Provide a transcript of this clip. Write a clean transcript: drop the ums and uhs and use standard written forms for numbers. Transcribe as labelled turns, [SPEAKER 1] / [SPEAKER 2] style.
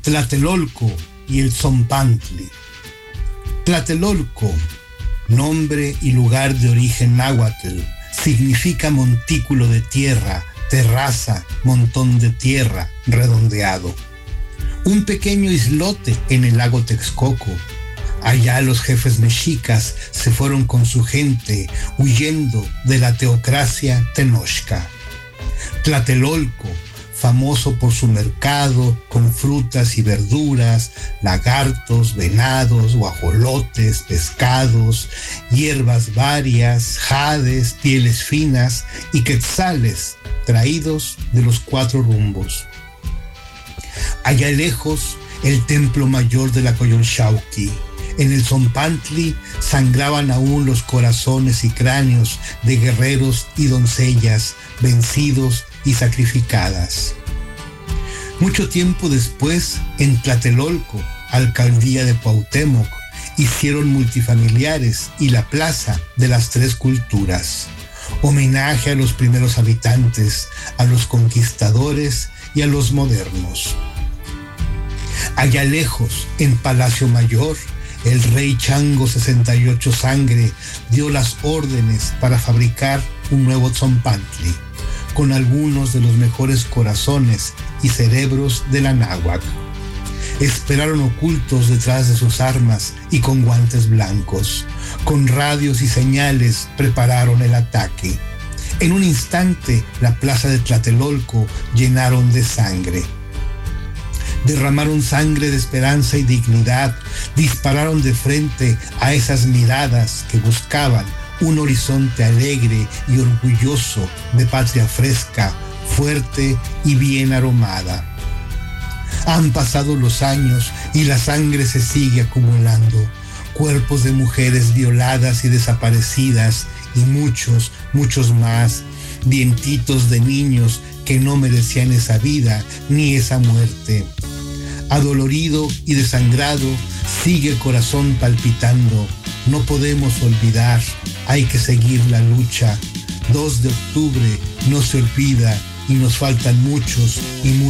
[SPEAKER 1] Tlatelolco y el Tzompantli. Tlatelolco, nombre y lugar de origen náhuatl, significa montículo de tierra, terraza, montón de tierra, redondeado. Un pequeño islote en el lago Texcoco. Allá los jefes mexicas se fueron con su gente, huyendo de la teocracia tenochca. Tlatelolco, famoso por su mercado con frutas y verduras, lagartos, venados, guajolotes, pescados, hierbas varias, jades, pieles finas y quetzales traídos de los 4 rumbos. Allá lejos, el templo mayor de la Coyolxauhqui. En el Tzompantli sangraban aún los corazones y cráneos de guerreros y doncellas vencidos y sacrificadas. Mucho tiempo después, en Tlatelolco, alcaldía de Cuauhtémoc, hicieron multifamiliares y la plaza de las 3 culturas. Homenaje a los primeros habitantes, a los conquistadores y a los modernos. Allá lejos, en Palacio Mayor, el rey Chango 68 Sangre dio las órdenes para fabricar un nuevo Tzompantli, con algunos de los mejores corazones y cerebros de la náhuatl. Esperaron ocultos detrás de sus armas y con guantes blancos. Con radios y señales prepararon el ataque. En un instante, la plaza de Tlatelolco llenaron de sangre. Derramaron sangre de esperanza y dignidad, dispararon de frente a esas miradas que buscaban un horizonte alegre y orgulloso de patria fresca, fuerte y bien aromada. Han pasado los años y la sangre se sigue acumulando. Cuerpos de mujeres violadas y desaparecidas y muchos, muchos más. Dientitos de niños que no merecían esa vida ni esa muerte. Adolorido y desangrado, sigue el corazón palpitando. No podemos olvidar, hay que seguir la lucha. 2 de octubre no se olvida y nos faltan muchos y muchos